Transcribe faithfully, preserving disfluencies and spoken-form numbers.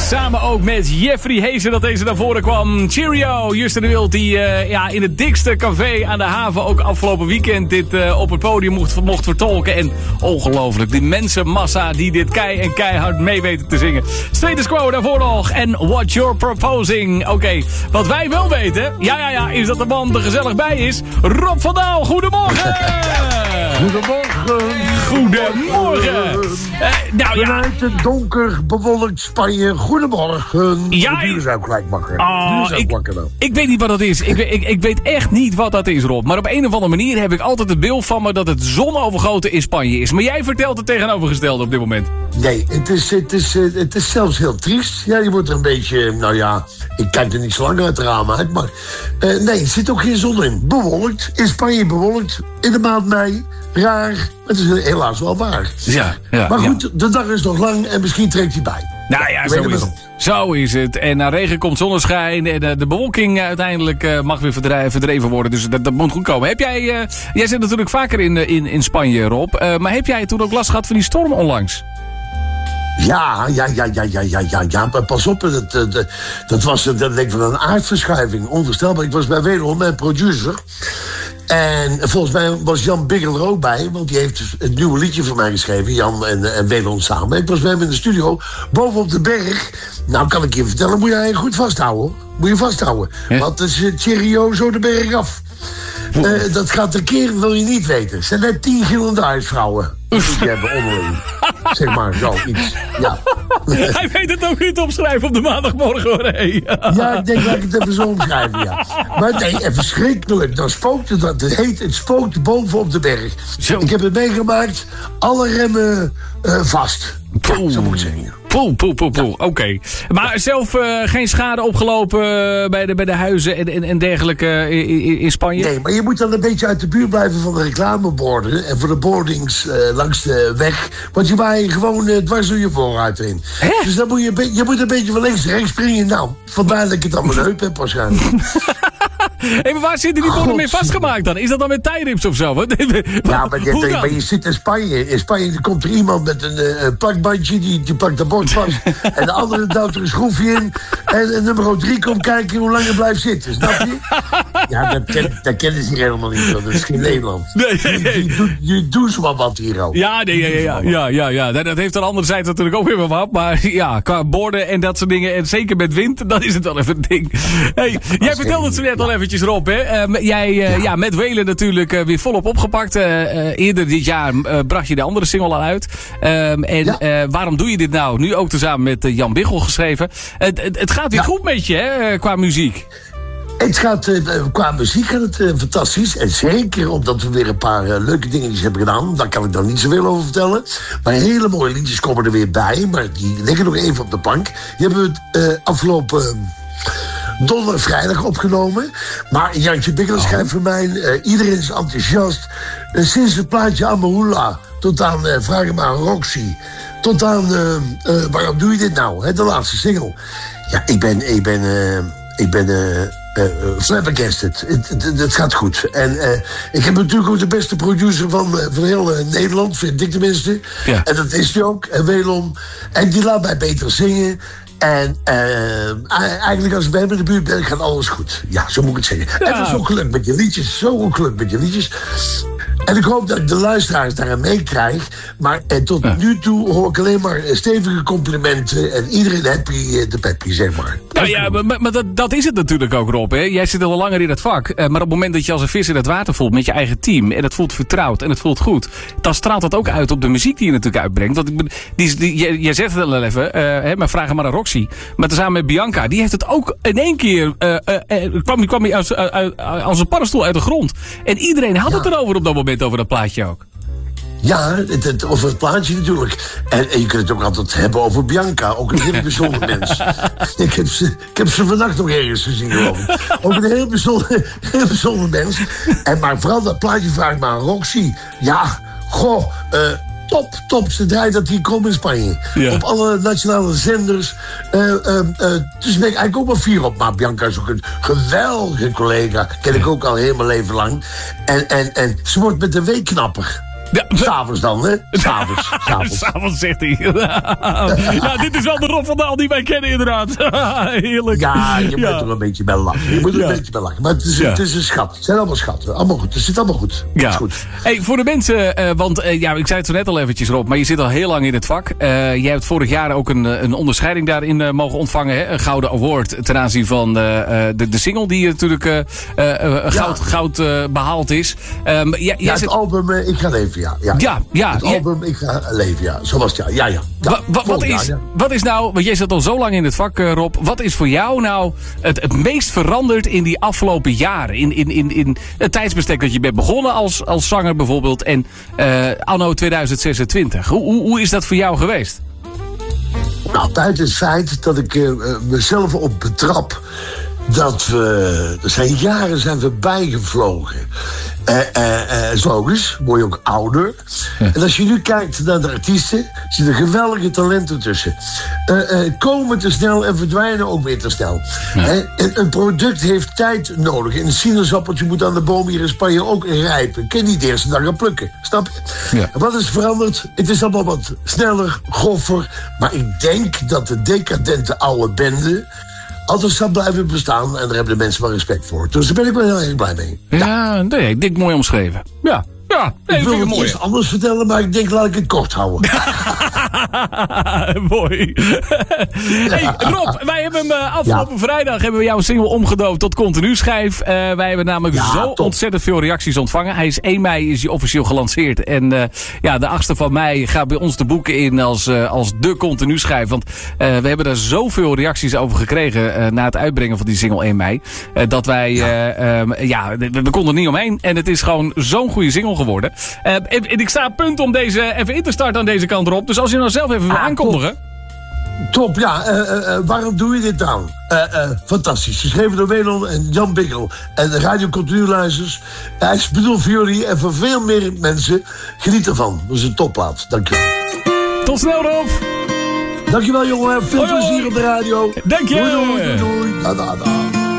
Samen ook met Jeffrey Heesen dat deze naar voren kwam. Cheerio, Justin de Wild die uh, ja, in het dikste café aan de haven ook afgelopen weekend dit uh, op het podium mocht, mocht vertolken. En ongelooflijk, die mensenmassa die dit kei en keihard mee weten te zingen. Status Quo daarvoor nog en What You're Proposing. Oké, okay. Wat wij wel weten, ja ja ja, is dat de man er gezellig bij is. Rob van Daal, goedemorgen! Goedemorgen. Goedemorgen. Uh, nou ja. Vanuit het donker bewolkt Spanje. Goedemorgen. Ja, nu is ook gelijk wakker. Oh, nu is ook ik, wakker dan. ik weet niet wat dat is. Ik, ik, ik weet echt niet wat dat is, Rob. Maar op een of andere manier heb ik altijd het beeld van me dat het zonovergoten in Spanje is. Maar jij vertelt het tegenovergestelde op dit moment. Nee, het is, het is, het is zelfs heel triest. Ja, je wordt er een beetje, nou ja, ik kijk er niet zo lang uit het raam uit, maar uh, nee, er zit ook geen zon in. Bewolkt, in Spanje bewolkt, in de maand mei, raar. Het is helaas wel waar. Ja, ja, maar goed, ja. De dag is nog lang en misschien trekt hij bij. Nou ja, zo is het. Zo is het. En na regen komt zonneschijn. En de, de bewolking uiteindelijk uh, mag weer verdrijven, verdreven worden. Dus dat, dat moet goed komen. Heb jij, uh, jij zit natuurlijk vaker in, in, in Spanje, Rob. Uh, maar heb jij toen ook last gehad van die storm onlangs? Ja, ja, ja, ja, ja, ja, ja, ja. Maar pas op, dat, dat, dat was dat denk ik van een aardverschuiving. Onvoorstelbaar. Ik was bij wederom mijn producer. En volgens mij was Jan Biggel er ook bij, want die heeft een nieuwe liedje voor mij geschreven, Jan en, en Wederom samen. Ik was bij hem in de studio, boven op de berg. Nou, kan ik je vertellen, moet je eigenlijk goed vasthouden, hoor. Moet je vasthouden. Ja. Want het is uh, cheerio zo de berg af. Uh, dat gaat een keer, wil je niet weten. Het zijn net tien gillende huisvrouwen. Dat moet je hebben onderling. Zeg maar, zo iets. Ja. Hij weet het ook niet opschrijven op de maandagmorgen, hoor. Hey. Ja, ik denk dat ik het even zo omschrijven, ja. Maar nee, even verschrikkelijk. Dan spookte dat. Het heet, het spookte boven op de berg. Zo. Ik heb het meegemaakt. Alle remmen uh, vast. Ja, zo moet ik zeggen. Poeh, poeh, poeh, poeh. Ja. Oké. Okay. Maar zelf uh, geen schade opgelopen uh, bij, de, bij de huizen en, en, en dergelijke uh, in, in Spanje? Nee, maar je moet dan een beetje uit de buurt blijven van de reclameborden. En voor de boardings uh, langs de weg. Want je waaien gewoon uh, dwars door je vooruit in. Hè? Dus dan moet je, je moet een beetje van links rechts springen. Nou, vandaar dat ik het aan mijn heup heb waarschijnlijk. Hey, maar waar zitten die borden mee vastgemaakt dan? Is dat dan met tie-rips of zo? Ja, maar je, maar je zit in Spanje. In Spanje komt er iemand met een uh, plakbandje, die, die pakt dat bord vast. En de andere duwt er een schroefje in. En, en nummer drie komt kijken hoe lang je blijft zitten. Snap je? Ja, dat, ken, dat kennen ze hier helemaal niet. Dat is geen Nederland. Nee, nee, nee. Je, je, je, je doet zo wat hier ook. Ja, nee, ja, ja, ja, ja, ja. Dat, dat heeft aan de andere zijde natuurlijk ook weer wel wat. Maar ja, qua borden en dat soort dingen. En zeker met wind, dan is het wel even een ding. Hey, jij vertelde het zo net al eventjes, Rob, hè? Uh, jij, uh, ja. ja, met Welen natuurlijk uh, weer volop opgepakt. Uh, uh, eerder dit jaar uh, bracht je de andere single al uit. Um, en ja. uh, waarom doe je dit nou? Nu ook tezamen met uh, Jan Biggel geschreven. Het, het, het gaat weer ja. goed met je, hè, qua muziek. Het gaat, uh, qua muziek gaat het uh, fantastisch. En zeker omdat we weer een paar uh, leuke dingetjes hebben gedaan. Daar kan ik dan niet zoveel over vertellen. Maar hele mooie liedjes komen er weer bij. Maar die liggen nog even op de plank. Die hebben we uh, afgelopen... Uh, Donderdag, vrijdag opgenomen. Maar Jantje Biggel schrijft voor mij. Uh, iedereen is enthousiast. Uh, sinds het plaatje Amahula. Tot aan uh, Vraag maar aan Roxy. Tot aan uh, uh, waarom doe je dit nou? Hè, de laatste single. Ja, ik ben... Ik ben, uh, ik ben uh, uh, flabbergasted. Het, het, het gaat goed. En uh, ik heb natuurlijk ook de beste producer van, uh, van heel uh, Nederland. Vind ik tenminste. Ja. En dat is hij ook. En Welom. En die laat mij beter zingen. En uh, eigenlijk als ik bij hem in de buurt ben, gaat alles goed. Ja, zo moet ik het zeggen. Ja. En het is ook gelukt met je liedjes. Zo ook gelukt met je liedjes. En ik hoop dat ik de luisteraars daaraan meekrijg. Maar en tot ja. nu toe hoor ik alleen maar stevige complimenten. En iedereen happy de peppy, zeg maar. Nou ja, maar, maar dat, dat is het natuurlijk ook, Rob. Hè? Jij zit al langer in het vak. Maar op het moment dat je als een vis in het water voelt met je eigen team. En het voelt vertrouwd en het voelt goed. Dan straalt dat ook uit op de muziek die je natuurlijk uitbrengt. Want ik, die, die, jij, jij zegt het al even. Uh, hè, maar vraag maar aan Roxy. Maar tezamen met Bianca. Die heeft het ook in één keer. Uh, uh, kwam, kwam hij als, uh, uh, als een paddenstoel uit de grond. En iedereen had ja. het erover op dat moment. Over dat plaatje ook. Ja, het, het, over het plaatje natuurlijk. En, en je kunt het ook altijd hebben over Bianca. Ook een heel bijzonder mens. Ik heb, ze, ik heb ze vannacht nog ergens gezien, geloof ik. Ook een heel bijzonder, heel bijzonder mens. En maar vooral dat plaatje vraagt maar aan Roxy. Ja, goh, uh, top, top. Ze draait dat hier komt in Spanje. Ja. Op alle nationale zenders. Uh, uh, uh, dus ben ik eigenlijk ook wel fier op. Maar Bianca is ook een geweldige collega. Ken ik ook al heel mijn leven lang. En, en, en ze wordt met de week knapper. Ja, S'avonds dan, hè? S'avonds. S'avonds. S'avonds zegt hij. Ja, dit is wel de Rob van Daal die wij kennen, inderdaad. Heerlijk. Ja, je ja. moet er een beetje bij lachen. Je moet er Ja. een beetje bij lachen. Maar het is, Ja. het is een schat. Het zijn allemaal schatten. Allemaal goed. Het zit allemaal goed. Het Ja. is goed. Hey, voor de mensen, uh, want uh, ja, ik zei het zo net al eventjes, Rob, maar je zit al heel lang in het vak. Uh, jij hebt vorig jaar ook een, een onderscheiding daarin uh, mogen ontvangen, hè? Een gouden award ten aanzien van uh, de, de single die natuurlijk uh, uh, goud, Ja. goud uh, behaald is. Um, ja, Ja, jij het zit... album uh, Ik ga leven, ja. Ja, Ja, ja. Het ja. album Ik ga leven, ja. Zo was het, ja. Ja, ja. ja. Wa- wa- wat, is, Ja, ja. wat is nou, want jij zit al zo lang in het vak, uh, Rob. Wat is voor jou nou het, het meest veranderd in die afgelopen jaren? In, in, in, in het tijdsbestek dat je bent begonnen als, als zanger bijvoorbeeld. En uh, anno tweeduizend zesentwintig. Hoe, hoe, hoe is dat voor jou geweest? Nou, buiten het feit dat ik uh, mezelf op betrap dat we, er zijn jaren zijn we bijgevlogen. Uh, uh, uh, is logisch, word je ook ouder. Ja. En als je nu kijkt naar de artiesten, zitten geweldige talenten tussen. Uh, uh, komen te snel en verdwijnen ook weer te snel. Ja. Uh, een, een product heeft tijd nodig. Een sinaasappeltje moet aan de boom hier in Spanje ook rijpen. Ik kan niet de eerste dag gaan plukken, snap je? Ja. Wat is veranderd? Het is allemaal wat sneller, groffer. Maar ik denk dat de decadente oude bende altijd zal blijven bestaan en daar hebben de mensen wel respect voor. Dus daar ben ik wel heel erg blij mee. Ja, ja nee, ik denk mooi omschreven. Ja, ja. Nee, ik wil het mooi. iets anders vertellen, maar ik denk laat ik het kort houden. Mooi. Hey, Rob, wij hebben hem uh, afgelopen ja. vrijdag hebben we jouw single omgedoopt tot continu schijf. Uh, wij hebben namelijk ja, zo top. ontzettend veel reacties ontvangen. Hij is één mei is hij officieel gelanceerd. En uh, ja, de achtste van mei gaat bij ons de boeken in als, uh, als de continu schijf. Want uh, we hebben daar zoveel reacties over gekregen uh, na het uitbrengen van die single één mei. Uh, dat wij, ja, uh, um, ja we, we konden er niet omheen. En het is gewoon zo'n goede single geworden. Uh, en, en ik sta op punt om deze even in te starten aan deze kant erop. Dus als je nou zelf even wil ah, aankondigen. Top, top ja. Uh, uh, waarom doe je dit nou? Uh, uh, fantastisch. Geschreven door Welon en Jan Biggel. En de Radio Continu luisters. Hij is bedoeld voor jullie en voor veel meer mensen. Geniet ervan. Dat is een topplaat. Dankjewel. Tot snel, Rob. Dankjewel, jongen. Veel hoi, plezier hoi. op de radio. Dank je. Doei, doei, doei, doei. Da, da, da.